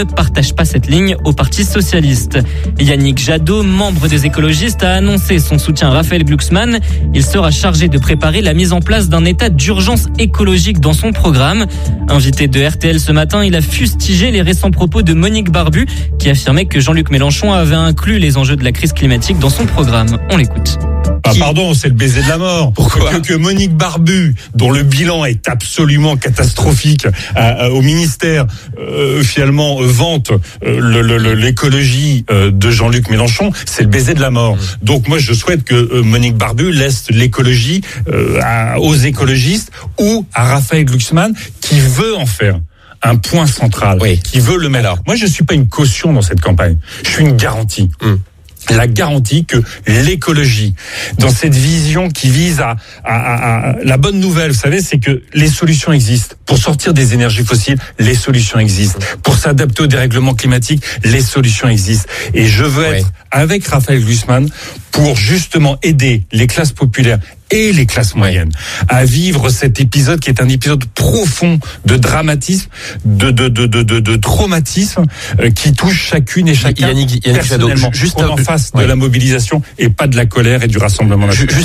ne partage pas cette ligne au Parti socialiste. Yannick Jadot, membre des écologistes, a annoncé son soutien à Raphaël Glucksmann. Il sera chargé de préparer la mise en place d'un état d'urgence écologique dans son programme. Invité de RTL ce matin, il a fustigé les récents propos de Monique Barbu, qui affirmait que Jean-Luc Mélenchon avait inclus les enjeux de la crise climatique dans son programme. On l'écoute. Pardon, c'est le baiser de la mort. Pourquoi ? Que Monique Barbu, dont le bilan est absolument catastrophique au ministère, finalement vante l'écologie de Jean-Luc Mélenchon, c'est le baiser de la mort. Donc moi je souhaite que Monique Barbu laisse l'écologie aux écologistes ou à Raphaël Glucksmann qui veut en faire un point central, qui veut le mettre. Moi je suis pas une caution dans cette campagne, je suis une garantie. La garantie que l'écologie, dans cette vision qui vise à la bonne nouvelle, vous savez, c'est que les solutions existent. Pour sortir des énergies fossiles, les solutions existent. Pour s'adapter au dérèglement climatique, les solutions existent. Et je veux être avec Raphaël Glucksmann pour justement aider les classes populaires et les classes moyennes à vivre cet épisode qui est un épisode profond de dramatisme, de traumatisme qui touche chacune et chacun Yannick personnellement. Juste en face de la mobilisation et pas de la colère et du rassemblement national.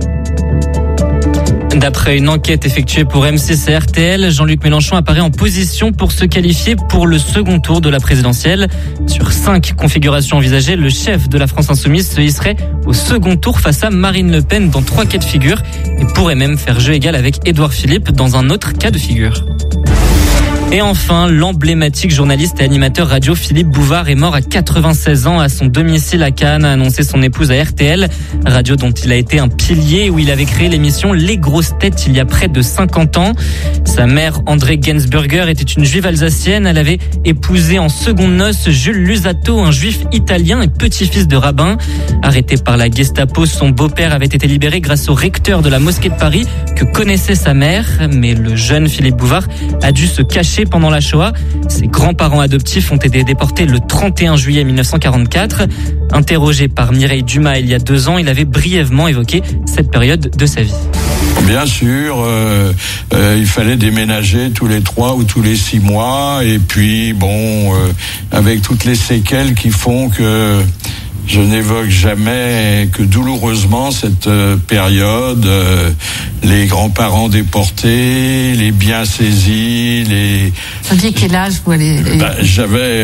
D'après une enquête effectuée pour M6 et RTL, Jean-Luc Mélenchon apparaît en position pour se qualifier pour le second tour de la présidentielle. Sur 5 configurations envisagées, le chef de la France Insoumise se hisserait au second tour face à Marine Le Pen dans 3 cas de figure et pourrait même faire jeu égal avec Édouard Philippe dans un autre cas de figure. Et enfin, l'emblématique journaliste et animateur radio Philippe Bouvard est mort à 96 ans à son domicile à Cannes, a annoncé son épouse à RTL, radio dont il a été un pilier où il avait créé l'émission Les Grosses Têtes il y a près de 50 ans. Sa mère, André Gensburger, était une juive alsacienne. Elle avait épousé en secondes noces Jules Lusato, un juif italien et petit-fils de rabbin. Arrêté par la Gestapo, son beau-père avait été libéré grâce au recteur de la mosquée de Paris que connaissait sa mère. Mais le jeune Philippe Bouvard a dû se cacher pendant la Shoah. Ses grands-parents adoptifs ont été déportés le 31 juillet 1944. Interrogé par Mireille Dumas il y a 2 ans, il avait brièvement évoqué cette période de sa vie. Bien sûr, il fallait déménager tous les 3 ou tous les 6 mois. Et puis, avec toutes les séquelles qui font que je n'évoque jamais que douloureusement cette période, les grands-parents déportés, les biens saisis, Vous aviez quel âge, vous allez J'avais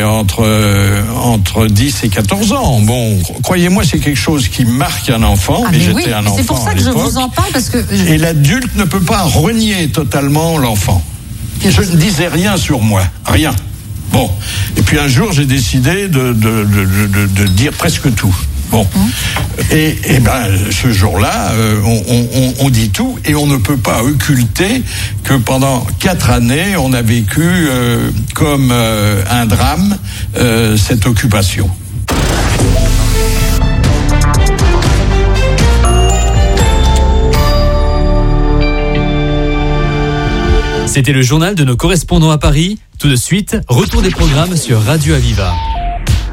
entre 10 et 14 ans. Bon, croyez-moi, c'est quelque chose qui marque un enfant, mais j'étais un enfant. C'est pour ça que je vous en parle, parce que... Et l'adulte ne peut pas renier totalement l'enfant. Je ne disais rien sur moi, rien. Bon, et puis un jour j'ai décidé de dire presque tout. Bon, et ce jour-là, on dit tout et on ne peut pas occulter que pendant 4 années on a vécu comme un drame cette occupation. C'était le journal de nos correspondants à Paris. Tout de suite, retour des programmes sur Radio Aviva.